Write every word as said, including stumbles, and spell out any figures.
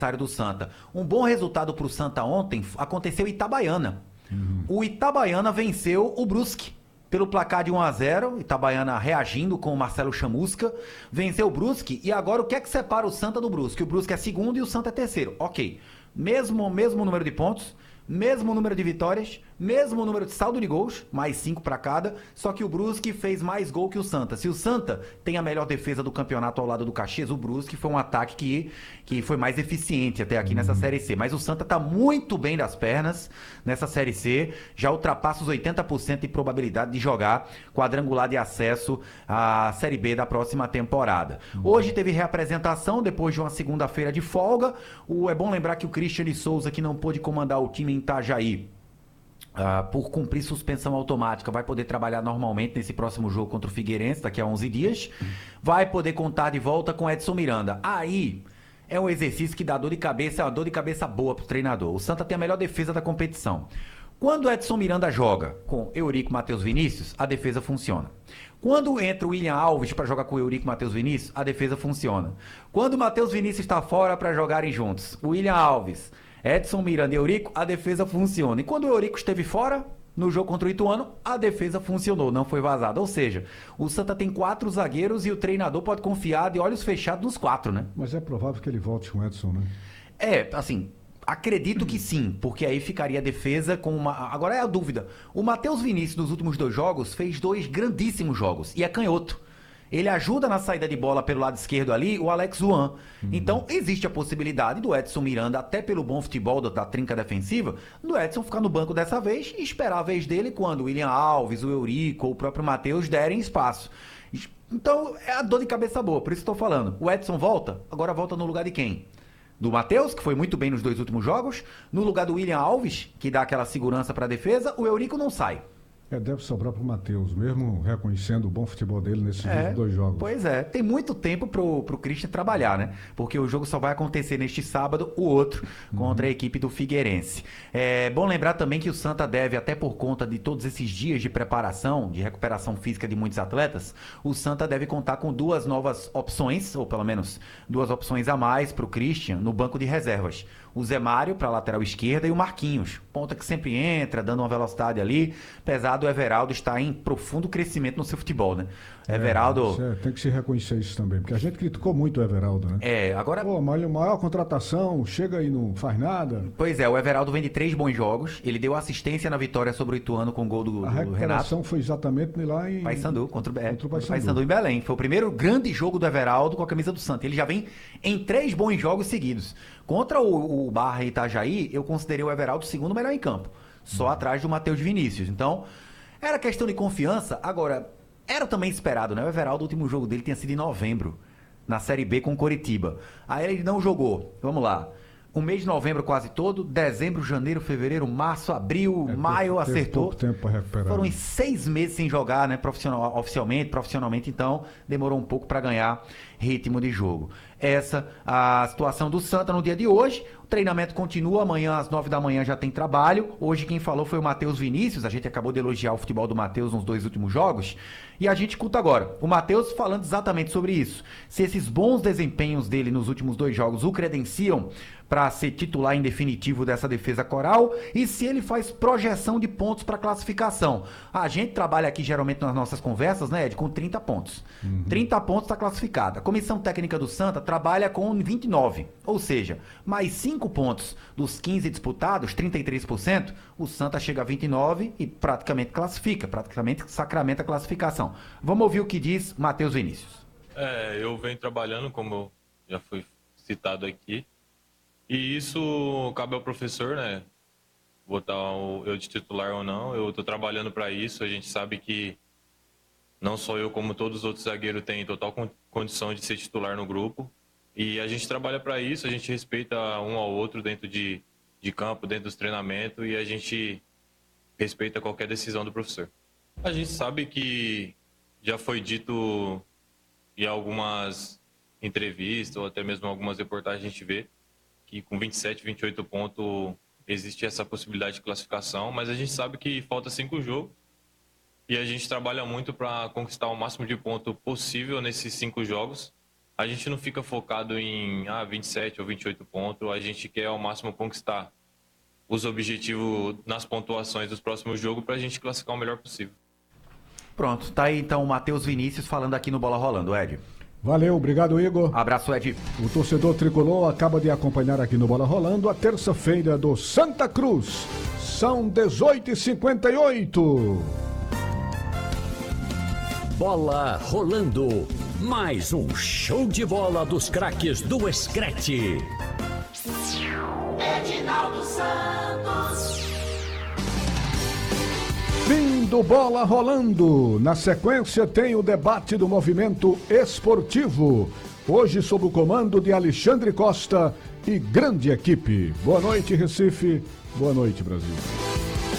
do Santa. Um bom resultado para o Santa ontem aconteceu em Itabaiana. Uhum. O Itabaiana venceu o Brusque pelo placar de um a zero, Itabaiana reagindo com o Marcelo Chamusca, venceu o Brusque, e agora o que é que separa o Santa do Brusque? O Brusque é segundo e o Santa é terceiro. Ok, mesmo, mesmo número de pontos, mesmo número de vitórias, mesmo número de saldo de gols, mais cinco para cada, só que o Brusque fez mais gol que o Santa. Se o Santa tem a melhor defesa do campeonato ao lado do Caxias, o Brusque foi um ataque que, que foi mais eficiente até aqui nessa Série C. Mas o Santa tá muito bem das pernas nessa Série C, já ultrapassa os oitenta por cento de probabilidade de jogar quadrangular de acesso à Série B da próxima temporada. Hoje teve reapresentação depois de uma segunda-feira de folga. O, é bom lembrar que o Christian de Souza, que não pôde comandar o time em Itajaí, Uh, por cumprir suspensão automática, vai poder trabalhar normalmente nesse próximo jogo contra o Figueirense, daqui a onze dias. Vai poder contar de volta com Edson Miranda. Aí é um exercício que dá dor de cabeça, é uma dor de cabeça boa pro treinador. O Santa tem a melhor defesa da competição. Quando o Edson Miranda joga com Eurico, Matheus Vinícius, a defesa funciona. Quando entra o William Alves para jogar com o Eurico e Matheus Vinícius, a defesa funciona. Quando o Matheus Vinícius está fora para jogarem juntos, o William Alves, Edson Miranda e Eurico, a defesa funciona. E quando o Eurico esteve fora, no jogo contra o Ituano, a defesa funcionou, não foi vazada. Ou seja, o Santa tem quatro zagueiros e o treinador pode confiar de olhos fechados nos quatro, né? Mas é provável que ele volte com o Edson, né? É, assim, acredito que sim, porque aí ficaria a defesa com uma... Agora é a dúvida. O Matheus Vinícius, nos últimos dois jogos, fez dois grandíssimos jogos, e é canhoto. Ele ajuda na saída de bola pelo lado esquerdo ali, o Alex Juan. Uhum. Então, existe a possibilidade do Edson Miranda, até pelo bom futebol da, da trinca defensiva, do Edson ficar no banco dessa vez e esperar a vez dele quando o William Alves, o Eurico ou o próprio Matheus derem espaço. Então, é a dor de cabeça boa, por isso que estou falando. O Edson volta, agora volta no lugar de quem? Do Matheus, que foi muito bem nos dois últimos jogos. No lugar do William Alves, que dá aquela segurança para a defesa, o Eurico não sai. É, deve sobrar para o Matheus, mesmo reconhecendo o bom futebol dele nesses é, dois jogos. Pois é, tem muito tempo pro, pro Christian trabalhar, né? Porque o jogo só vai acontecer neste sábado, o outro, contra uhum. a equipe do Figueirense. É bom lembrar também que o Santa deve, até por conta de todos esses dias de preparação, de recuperação física de muitos atletas, o Santa deve contar com duas novas opções, ou pelo menos duas opções a mais pro Christian no banco de reservas. O Zé Mário para a lateral esquerda e o Marquinhos, ponta que sempre entra, dando uma velocidade ali, apesar do Everaldo estar em profundo crescimento no seu futebol, né? É, Everaldo... É, tem que se reconhecer isso também, porque a gente criticou muito o Everaldo, né? É, agora... Pô, mas maior contratação, chega e não faz nada. Pois é, o Everaldo vem de três bons jogos, ele deu assistência na vitória sobre o Ituano com o gol do, do Renato. A recuperação foi exatamente lá em... Paysandu, contra, é, contra o Paysandu. Paysandu em Belém. Foi o primeiro grande jogo do Everaldo com a camisa do Santa. Ele já vem em três bons jogos seguidos. Contra o, o Barra e Itajaí, eu considerei o Everaldo o segundo melhor em campo. Só uhum. atrás do Matheus Vinícius. Então, era questão de confiança. Agora, era também esperado, né? O Everaldo, o último jogo dele tinha sido em novembro, na Série B com o Coritiba. Aí ele não jogou. Vamos lá. O mês de novembro quase todo, dezembro, janeiro, fevereiro, março, abril, é, maio, teve, acertou. Teve pouco tempo para recuperar. Foram em seis meses sem jogar, né? Profissional, oficialmente, profissionalmente, então demorou um pouco para ganhar ritmo de jogo. Essa a situação do Santa no dia de hoje. O treinamento continua, amanhã às nove da manhã já tem trabalho. Hoje quem falou foi o Matheus Vinícius, a gente acabou de elogiar o futebol do Matheus nos dois últimos jogos. E a gente escuta agora o Matheus falando exatamente sobre isso. Se esses bons desempenhos dele nos últimos dois jogos o credenciam para ser titular em definitivo dessa defesa coral e se ele faz projeção de pontos para classificação. A gente trabalha aqui geralmente nas nossas conversas, né, Ed, com trinta pontos. Uhum. trinta pontos está classificada. A comissão técnica do Santa trabalha com vinte e nove, ou seja, mais cinco pontos dos quinze disputados, trinta e três por cento, o Santa chega a vinte e nove e praticamente classifica, praticamente sacramenta a classificação. Vamos ouvir o que diz Matheus Vinícius. É, eu venho trabalhando, como já foi citado aqui, e isso cabe ao professor, né, botar eu de titular ou não. Eu estou trabalhando para isso. A gente sabe que não só eu, como todos os outros zagueiros, têm total condição de ser titular no grupo. E a gente trabalha para isso, a gente respeita um ao outro dentro de, de campo, dentro dos treinamentos, e a gente respeita qualquer decisão do professor. A gente sabe que já foi dito em algumas entrevistas, ou até mesmo algumas reportagens, a gente vê que com vinte e sete, vinte e oito pontos existe essa possibilidade de classificação, mas a gente sabe que falta cinco jogos e a gente trabalha muito para conquistar o máximo de ponto possível nesses cinco jogos a gente não fica focado em ah, vinte e sete ou vinte e oito pontos, a gente quer ao máximo conquistar os objetivos nas pontuações dos próximos jogos para a gente classificar o melhor possível. Pronto, tá aí então o Matheus Vinícius falando aqui no Bola Rolando, Ed. Valeu, obrigado, Igor. Abraço, Ed. O torcedor tricolor acaba de acompanhar aqui no Bola Rolando a terça-feira do Santa Cruz. São dezoito e cinquenta e oito. Bola Rolando. Mais um show de bola dos craques do Screte. Edinaldo Santos. Fim do Bola Rolando. Na sequência tem o debate do movimento esportivo. Hoje sob o comando de Alexandre Costa e grande equipe. Boa noite, Recife. Boa noite, Brasil.